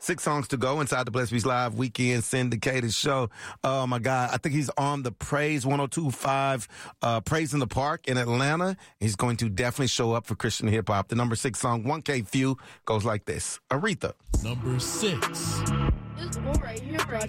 6 songs to go inside the Blessed Beats Live weekend syndicated show. Oh, my God. I think he's on the Praise 102.5 Praise in the Park in Atlanta. He's going to definitely show up for Christian hip-hop. The number 6 song, 1K Few, goes like this. Aretha. Number 6. This one right here, bro.